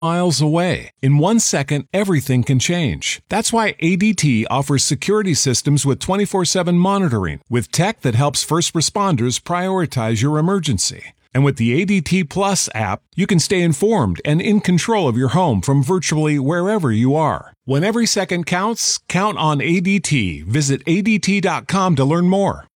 miles away. In 1 second, everything can change. That's why ADT offers security systems with 24/7 monitoring, with tech that helps first responders prioritize your emergency. And with the ADT Plus app, you can stay informed and in control of your home from virtually wherever you are. When every second counts, count on ADT. Visit ADT.com to learn more.